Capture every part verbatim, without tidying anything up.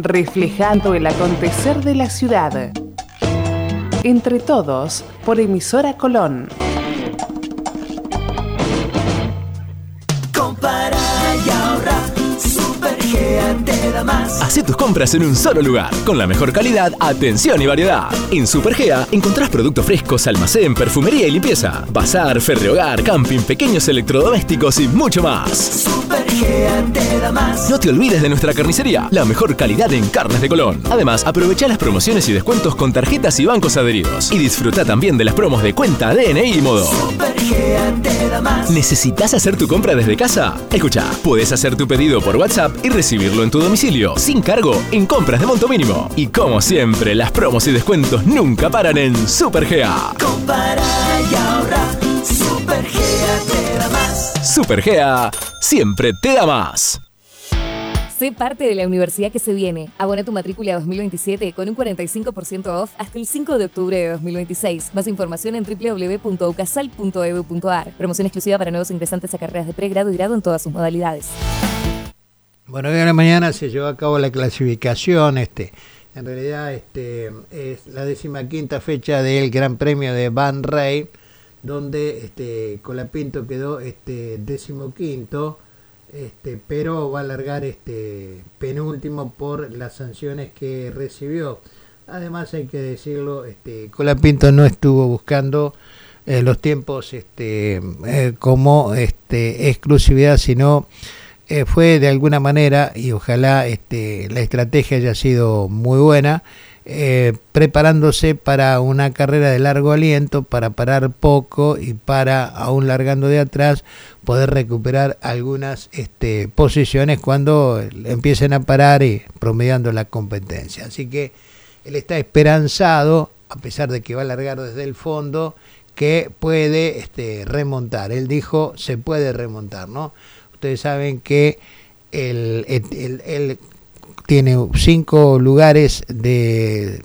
reflejando el acontecer de la ciudad. Entre todos, por Emisora Colón. Compara y ahorra, Supergea te da más. Hacé tus compras en un solo lugar, con la mejor calidad, atención y variedad. En Supergea encontrás productos frescos, almacén, perfumería y limpieza, bazar, ferrehogar, camping, pequeños electrodomésticos y mucho más. Supergea te da más. No te olvides de nuestra carnicería, la mejor calidad en carnes de Colón. Además, aprovecha las promociones y descuentos con tarjetas y bancos adheridos. Y disfruta también de las promos de cuenta, D N I y modo. Supergea te da más. ¿Necesitas hacer tu compra desde casa? Escucha, puedes hacer tu pedido por WhatsApp y recibirlo en tu domicilio, sin cargo, en compras de monto mínimo. Y como siempre, las promos y descuentos nunca paran en Supergea. Compara y ahorra, Supergea te da más. Supergea siempre te da más. Sé parte de la universidad que se viene. Abona tu matrícula dos mil veintisiete con un cuarenta y cinco por ciento off hasta el cinco de octubre de dos mil veintiséis. Más información en doble u doble u doble u punto ucasal punto e d u punto a r. Promoción exclusiva para nuevos ingresantes a carreras de pregrado y grado en todas sus modalidades. Bueno, hoy en la mañana se llevó a cabo la clasificación. Este, en realidad este, es la decimaquinta fecha del Gran Premio de Van Rey, donde este, Colapinto quedó este, decimoquinto. Este, pero va a largar este penúltimo por las sanciones que recibió. Además hay que decirlo, este, Colapinto no estuvo buscando eh, los tiempos este, eh, como este, exclusividad, sino eh, fue de alguna manera, y ojalá este, la estrategia haya sido muy buena, eh, preparándose para una carrera de largo aliento, para parar poco y para, aún largando de atrás, poder recuperar algunas este, posiciones cuando empiecen a parar y promediando la competencia. Así que él está esperanzado, a pesar de que va a largar desde el fondo, que puede este, remontar. Él dijo, se puede remontar, ¿no? Ustedes saben que él, él, él, él tiene cinco lugares de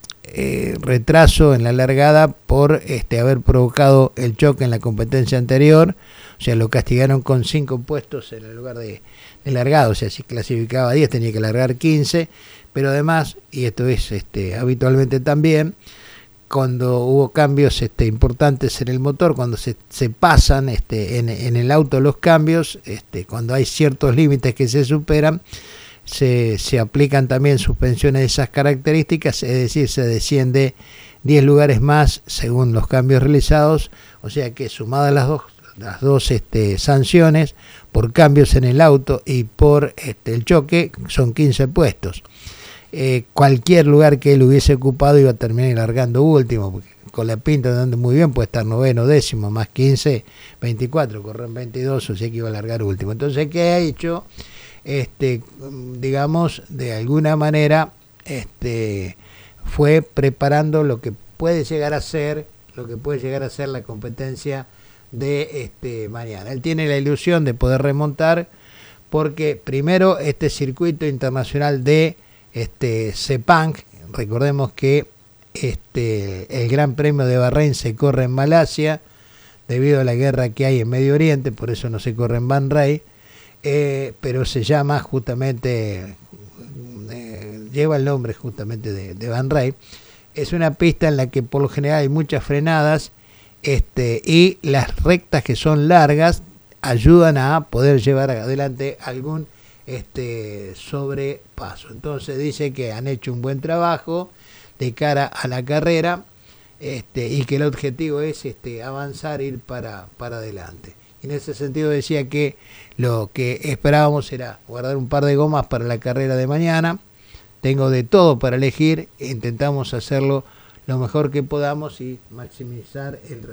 eh, retraso en la largada por este, haber provocado el choque en la competencia anterior. O sea, lo castigaron con cinco puestos en el lugar de, de largado. O sea, si clasificaba diez tenía que largar quince. Pero además, y esto es este, habitualmente también, cuando hubo cambios este, importantes en el motor, cuando se, se pasan este, en, en el auto los cambios, este, cuando hay ciertos límites que se superan, se, se aplican también suspensiones de esas características, es decir, se desciende diez lugares más según los cambios realizados. O sea que sumadas las dos las dos este, sanciones por cambios en el auto y por este, el choque, son quince puestos. Eh, cualquier lugar que él hubiese ocupado iba a terminar largando último, porque con la pinta andando muy bien puede estar noveno, décimo, más quince, veinticuatro, corren veintidós, o sea que iba a largar último. Entonces, ¿qué ha hecho? Este, digamos, de alguna manera este, fue preparando lo que puede llegar a ser, lo que puede llegar a ser la competencia de este mañana. Él tiene la ilusión de poder remontar, porque primero este circuito internacional de este Sepang, recordemos que este el Gran Premio de Bahrein se corre en Malasia debido a la guerra que hay en Medio Oriente, por eso no se corre en Van Rey, eh, pero se llama justamente eh, lleva el nombre justamente de, de Van Rey. Es una pista en la que por lo general hay muchas frenadas. Este, y las rectas que son largas ayudan a poder llevar adelante algún este, sobrepaso. Entonces dice que han hecho un buen trabajo de cara a la carrera este, y que el objetivo es este, avanzar, ir para, para adelante. Y en ese sentido decía que lo que esperábamos era guardar un par de gomas para la carrera de mañana. Tengo de todo para elegir, intentamos hacerlo lo mejor que podamos y maximizar el